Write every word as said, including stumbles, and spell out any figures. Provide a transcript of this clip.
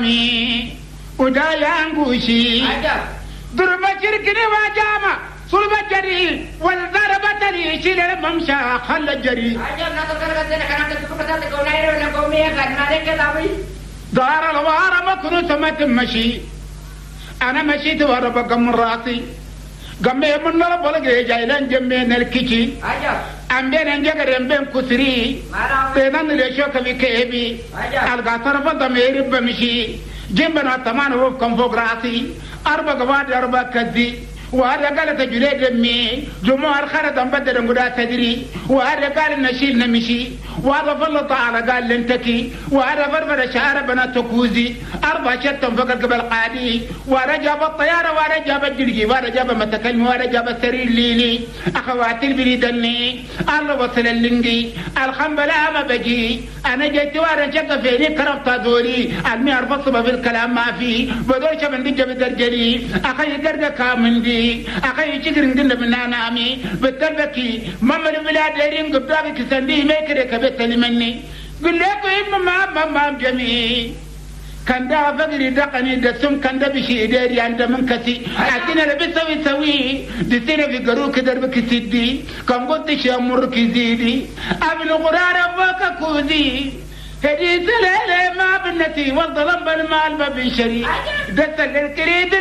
جامي ودا يانغوشي ضرب شركني وجامع صلب الجري والضرب تري شيل الممشى خل الجري دار الوار ما كنت ما تمشي أنا مشيت ورا بقم راسي قمي من نلا بلغي جايلان جمين الكيشي أم بين انجاقر أم بين كسري بينان ليشوك بكيبي ألقى طرف ضمير بمشي جنبنا تمان وفكم فوق راسي أربع قواد أربع كذي وهذا قال تجريد مي جمهور خرد بدل نقدا تدري وهذا قال نشيل نمشي وهذا فل تعالى قال لنتكي وهذا فرفر شعر بنا تكوزي أربع شتم فقط قبل قادي وهذا جاب الطيارة وهذا جاب الجلجي وهذا جاب متكلم وهذا جاب السرير ليلي أخواتي البريدني الله وصل اللنجي الخنبلا ما بجي أنا جيت وارا شق فيني كرفت دوري المي أرفصب في الكلام ما في بدور شبن دي جب درجلي أخي درجة كامن دي أخي شكرن دين بنانا أمي بتربكي ماما البلاد ديرين قبضاك كسندي ميكري كبت لمني قل لكم إما ما ما جميع كان دا فقري دقني دسم كان دا بشي ديري عند من كسي أتينا لبسوي سوي دسينا في قروك دربك سيدي كم قلت شامر كزيدي أبن قرار فوق كوزي هدي سلالة ما بنتي والظلم بالمال ما بنشري دس الكريد